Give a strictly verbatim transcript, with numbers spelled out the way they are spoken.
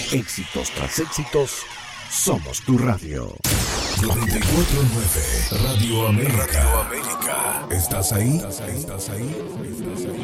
Éxitos tras éxitos, somos tu radio. noventa y cuatro punto nueve Radio América. Radio América. ¿Estás ahí? ¿Estás ahí? ¿Estás ahí?